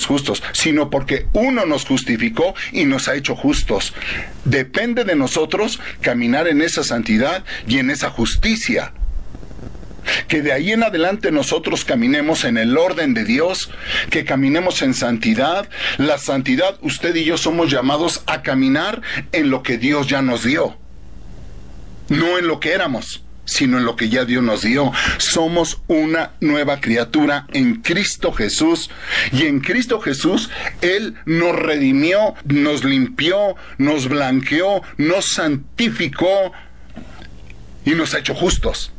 justos, sino porque uno nos justificó y nos ha hecho justos. Depende de nosotros caminar en esa santidad y en esa justicia. Que de ahí en adelante nosotros caminemos en el orden de Dios, que caminemos en santidad. La santidad, usted y yo somos llamados a caminar en lo que Dios ya nos dio. No en lo que éramos, sino en lo que ya Dios nos dio. Somos una nueva criatura en Cristo Jesús. Y en Cristo Jesús, Él nos redimió, nos limpió, nos blanqueó, nos santificó y nos ha hecho justos.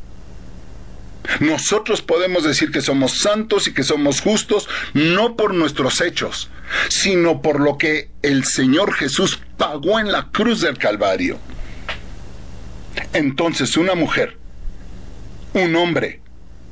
Nosotros podemos decir que somos santos y que somos justos, no por nuestros hechos, sino por lo que el Señor Jesús pagó en la cruz del Calvario. Entonces, una mujer, un hombre,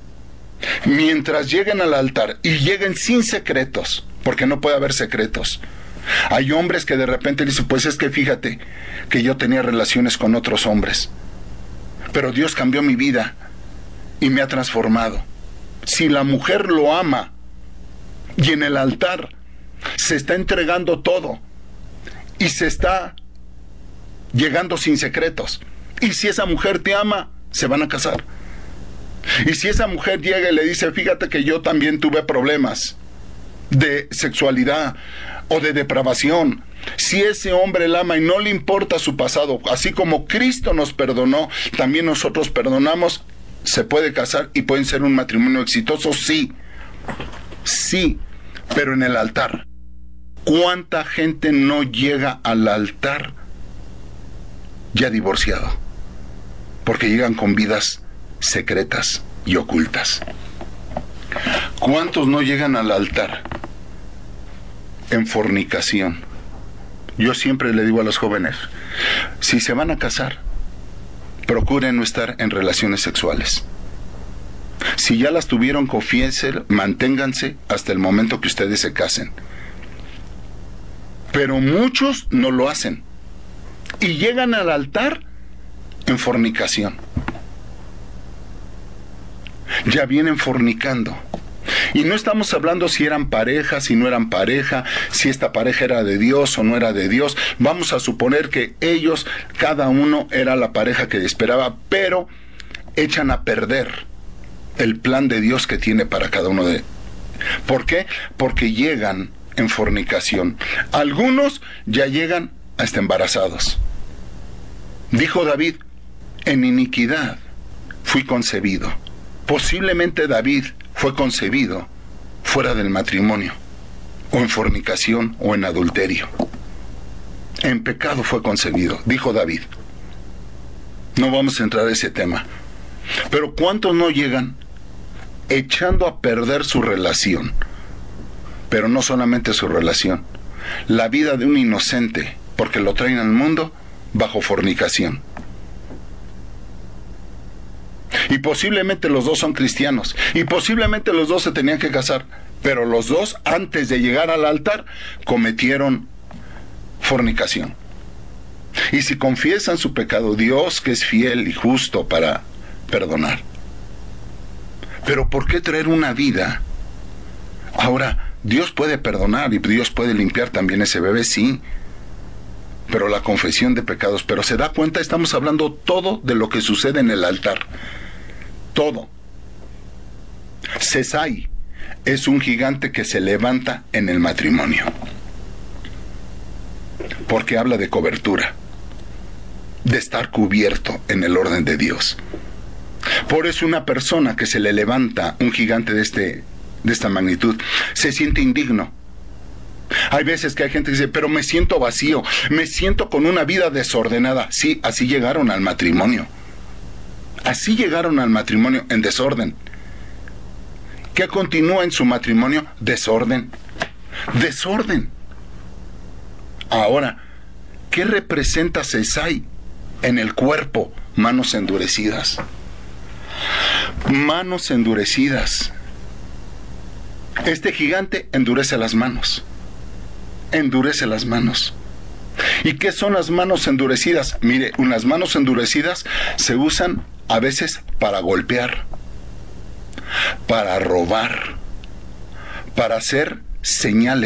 mientras lleguen al altar y lleguen sin secretos, porque no puede haber secretos. Hay hombres que de repente dicen, pues es que fíjate que yo tenía relaciones con otros hombres, pero Dios cambió mi vida y me ha transformado. Si la mujer lo ama y en el altar se está entregando todo y se está llegando sin secretos, y si esa mujer te ama, se van a casar. Y si esa mujer llega y le dice, fíjate que yo también tuve problemas de sexualidad o de depravación, si ese hombre la ama y no le importa su pasado, así como Cristo nos perdonó, también nosotros perdonamos, ¿se puede casar y pueden ser un matrimonio exitoso? Sí, sí, pero en el altar. ¿Cuánta gente no llega al altar ya divorciado? Porque llegan con vidas secretas y ocultas. ¿Cuántos no llegan al altar en fornicación? Yo siempre le digo a los jóvenes, si se van a casar, procuren no estar en relaciones sexuales. Si ya las tuvieron, confiesen, manténganse hasta el momento que ustedes se casen. Pero muchos no lo hacen y llegan al altar en fornicación. Ya vienen fornicando. Y no estamos hablando si eran pareja, si no eran pareja, si esta pareja era de Dios o no era de Dios. Vamos a suponer que ellos, cada uno era la pareja que esperaba, pero echan a perder el plan de Dios que tiene para cada uno de... ¿Por qué? Porque llegan en fornicación. Algunos ya llegan hasta embarazados. Dijo David, en iniquidad fui concebido. Posiblemente David fue concebido fuera del matrimonio, o en fornicación, o en adulterio. En pecado fue concebido, dijo David. No vamos a entrar a ese tema. Pero ¿cuántos no llegan echando a perder su relación? Pero no solamente su relación, la vida de un inocente, porque lo traen al mundo bajo fornicación. Y posiblemente los dos son cristianos, y posiblemente los dos se tenían que casar, pero los dos, antes de llegar al altar, cometieron fornicación. Y si confiesan su pecado, Dios, que es fiel y justo para perdonar. Pero ¿por qué traer una vida? Ahora, Dios puede perdonar y Dios puede limpiar también ese bebé, sí. Pero la confesión de pecados, pero se da cuenta, estamos hablando todo de lo que sucede en el altar. Todo. Sesai es un gigante que se levanta en el matrimonio. Porque habla de cobertura, de estar cubierto en el orden de Dios. Por eso una persona que se le levanta un gigante de esta magnitud, se siente indigno. Hay veces que hay gente que dice, pero me siento vacío, me siento con una vida desordenada. Sí, así llegaron al matrimonio. Así llegaron al matrimonio en desorden. ¿Qué continúa en su matrimonio? Desorden. Desorden. Ahora, ¿qué representa Sesai en el cuerpo? Manos endurecidas. Manos endurecidas. Este gigante endurece las manos. Endurece las manos. ¿Y qué son las manos endurecidas? Mire, unas manos endurecidas se usan a veces para golpear, para robar, para hacer señales